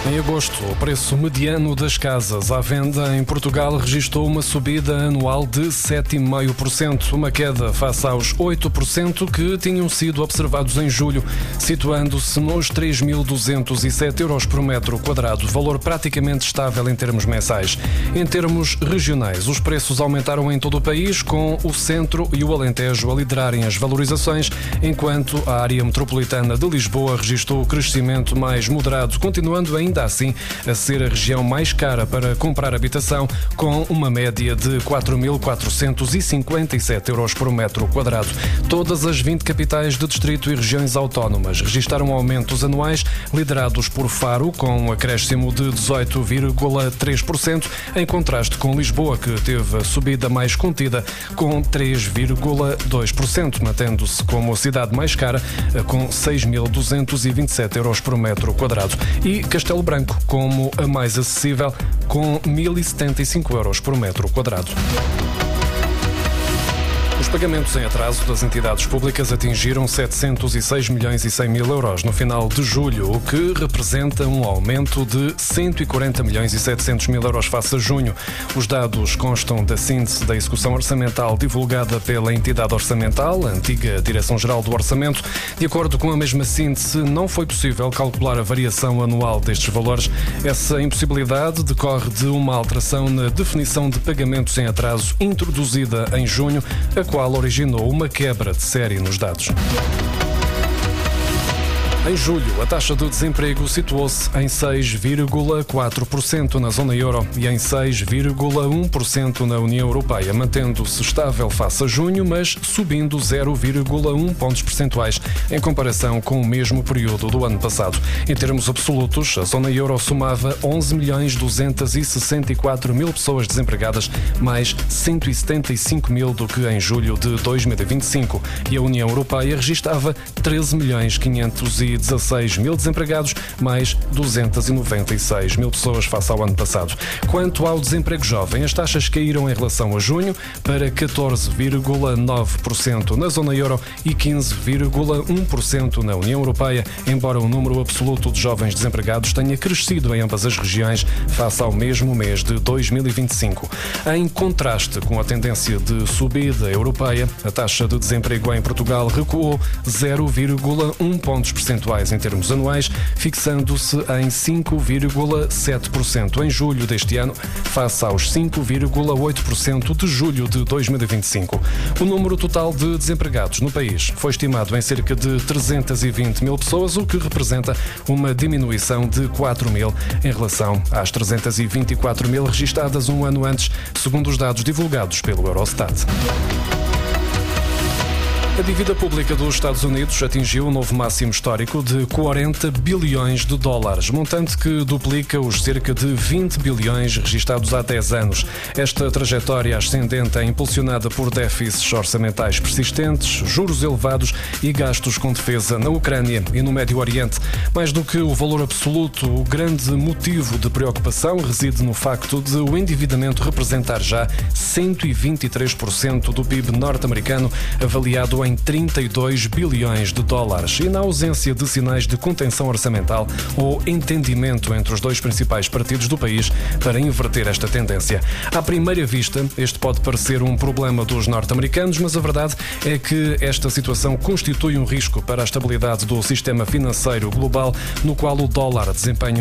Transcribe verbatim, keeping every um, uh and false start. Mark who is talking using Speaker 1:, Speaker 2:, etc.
Speaker 1: Em agosto, o preço mediano das casas à venda em Portugal registrou uma subida anual de sete vírgula cinco por cento, uma queda face aos oito por cento que tinham sido observados em julho, situando-se nos três mil duzentos e sete euros por metro quadrado, valor praticamente estável em termos mensais. Em termos regionais, os preços aumentaram em todo o país, com o Centro e o Alentejo a liderarem as valorizações, enquanto a área metropolitana de Lisboa registrou o crescimento mais moderado, continuando ainda assim a ser a região mais cara para comprar habitação, com uma média de quatro mil quatrocentos e cinquenta e sete euros por metro quadrado. Todas as vinte capitais de distrito e regiões autónomas registaram aumentos anuais, liderados por Faro, com um acréscimo de dezoito vírgula três por cento, em contraste com Lisboa, que teve a subida mais contida, com três vírgula dois por cento, mantendo-se como a cidade mais cara, com seis mil duzentos e vinte e sete euros por metro quadrado, e Castelo Branco como a mais acessível, com mil e setenta e cinco euros por metro quadrado. Os pagamentos em atraso das entidades públicas atingiram setecentos e seis milhões e cem mil euros no final de julho, o que representa um aumento de cento e quarenta milhões e setecentos mil euros face a junho. Os dados constam da síntese da execução orçamental divulgada pela entidade orçamental, a antiga Direção-Geral do Orçamento. De acordo com a mesma síntese, não foi possível calcular a variação anual destes valores. Essa impossibilidade decorre de uma alteração na definição de pagamentos em atraso introduzida em junho, a qual originou uma quebra de série nos dados. Em julho, a taxa de desemprego situou-se em seis vírgula quatro por cento na zona euro e em seis vírgula um por cento na União Europeia, mantendo-se estável face a junho, mas subindo zero vírgula um pontos percentuais em comparação com o mesmo período do ano passado. Em termos absolutos, a zona euro somava onze milhões duzentos e sessenta e quatro mil pessoas desempregadas, mais cento e setenta e cinco mil do que em julho de dois mil e vinte e cinco, e a União Europeia registava treze milhões quinhentos e dezasseis mil desempregados, mais duzentos e noventa e seis mil pessoas face ao ano passado. Quanto ao desemprego jovem, as taxas caíram em relação a junho para catorze vírgula nove por cento na zona euro e quinze vírgula um por cento na União Europeia, embora o número absoluto de jovens desempregados tenha crescido em ambas as regiões face ao mesmo mês de dois mil e vinte e cinco. Em contraste com a tendência de subida europeia, a taxa de desemprego em Portugal recuou zero vírgula um pontos percentuais em termos anuais, fixando-se em cinco vírgula sete por cento em julho deste ano, face aos cinco vírgula oito por cento de julho de dois mil e vinte e cinco. O número total de desempregados no país foi estimado em cerca de trezentos e vinte mil pessoas, o que representa uma diminuição de quatro mil em relação às trezentos e vinte e quatro mil registadas um ano antes, segundo os dados divulgados pelo Eurostat. A dívida pública dos Estados Unidos atingiu um novo máximo histórico de quarenta bilhões de dólares, montante que duplica os cerca de vinte bilhões registados há dez anos. Esta trajetória ascendente é impulsionada por déficits orçamentais persistentes, juros elevados e gastos com defesa na Ucrânia e no Médio Oriente. Mais do que o valor absoluto, o grande motivo de preocupação reside no facto de o endividamento representar já cento e vinte e três por cento do P I B norte-americano, avaliado em em trinta e dois bilhões de dólares, e na ausência de sinais de contenção orçamental ou entendimento entre os dois principais partidos do país para inverter esta tendência. À primeira vista, este pode parecer um problema dos norte-americanos, mas a verdade é que esta situação constitui um risco para a estabilidade do sistema financeiro global, no qual o dólar desempenha